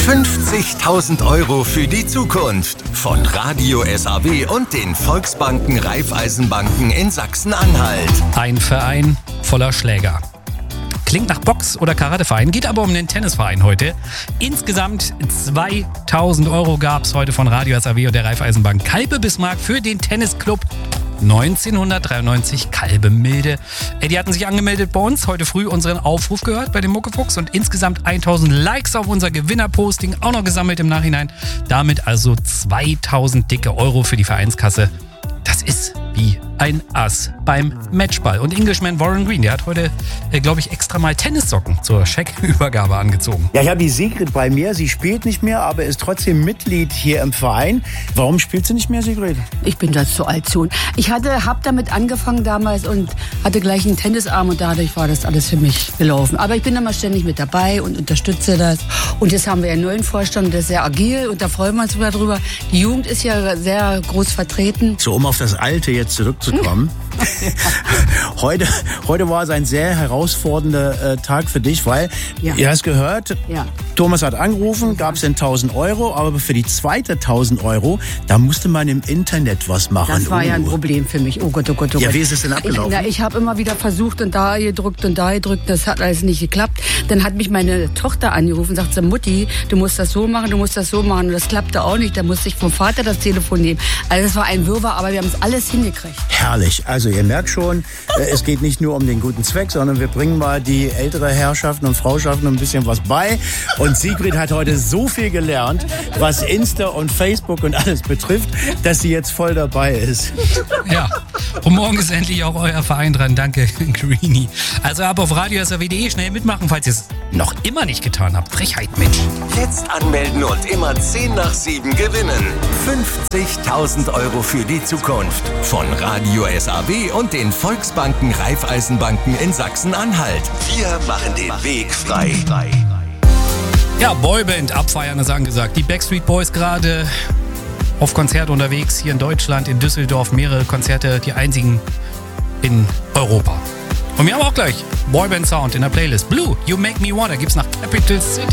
50.000 € für die Zukunft von Radio SAW und den Volksbanken Raiffeisenbanken in Sachsen-Anhalt. Ein Verein voller Schläger. Klingt nach Box- oder Karateverein, geht aber um den Tennisverein heute. Insgesamt 2.000 € gab es heute von Radio SAW und der Raiffeisenbank Kalbe-Bismarck für den Tennisclub 1993 Kalbe-Milde. Die hatten sich angemeldet bei uns, heute früh unseren Aufruf gehört bei dem Muckefuchs und insgesamt 1.000 Likes auf unser Gewinnerposting, auch noch gesammelt im Nachhinein. Damit also 2.000 dicke Euro für die Vereinskasse. Das ist wie ein Ass beim Matchball. Und Englishman Warren Green, der hat heute, glaube ich, extra mal Tennissocken zur Scheckübergabe angezoben. Ja, ich habe die Sigrid bei mir. Sie spielt nicht mehr, aber ist trotzdem Mitglied hier im Verein. Warum spielt sie nicht mehr, Sigrid? Ich bin da zu alt schon. Ich habe damit angefangen damals und hatte gleich einen Tennisarm und dadurch war das alles für mich gelaufen. Aber ich bin immer ständig mit dabei und unterstütze das. Und jetzt haben wir einen neuen Vorstand, der ist sehr agil und da freuen wir uns sogar drüber. Die Jugend ist ja sehr groß vertreten. So, um auf das Alte jetzt zurückzukommen. Heute war es ein sehr herausfordernder Tag für dich, weil, ihr hast gehört, Thomas hat angerufen, gab es denn 1.000 €, aber für die zweite 1.000 €, da musste man im Internet was machen. Das war ja ein Problem für mich. Oh Gott, oh Gott, oh Gott. Ja, wie ist es denn abgelaufen? Ich habe immer wieder versucht und da gedrückt, das hat alles nicht geklappt. Dann hat mich meine Tochter angerufen und sagte, Mutti, du musst das so machen, und das klappte auch nicht. Da musste ich vom Vater das Telefon nehmen. Also es war ein Wirrwarr, aber wir haben es alles hingekriegt. Herrlich. Also ihr merkt schon, es geht nicht nur um den guten Zweck, sondern wir bringen mal die ältere Herrschaften und Frauschaften ein bisschen was bei. Und Sigrid hat heute so viel gelernt, was Insta und Facebook und alles betrifft, dass sie jetzt voll dabei ist. Ja, und morgen ist endlich auch euer Verein dran. Danke, Greenie. Also ab auf radiosaw.de schnell mitmachen, falls ihr es noch immer nicht getan habt. Frechheit, Mensch. Jetzt anmelden und immer 10 nach 7 gewinnen. 50.000 € für die Zukunft von Radio SAW und den Volksbanken Raiffeisenbanken in Sachsen-Anhalt. Wir machen den Weg frei. Ja, Boyband abfeiern ist angesagt. Die Backstreet Boys gerade auf Konzert unterwegs hier in Deutschland, in Düsseldorf. Mehrere Konzerte, die einzigen in Europa. Und wir haben auch gleich Boyband Sound in der Playlist. Blue, You Make Me Wanna gibt's nach Capital City.